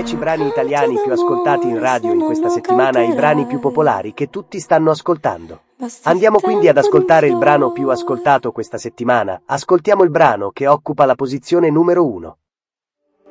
10 brani italiani più ascoltati in radio in questa settimana, i brani più popolari che tutti stanno ascoltando. Andiamo quindi ad ascoltare il brano più ascoltato questa settimana. Ascoltiamo il brano che occupa la posizione numero 1.